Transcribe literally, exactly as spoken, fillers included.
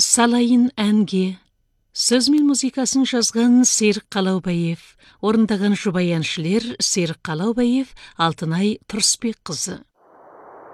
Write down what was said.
салайын әнге. Сөз мен музыкасын жазған Серік Қалаубаев, орындаған жұбай әншілер Серік Қалаубаев, Алтынай Тұрысбек қызы.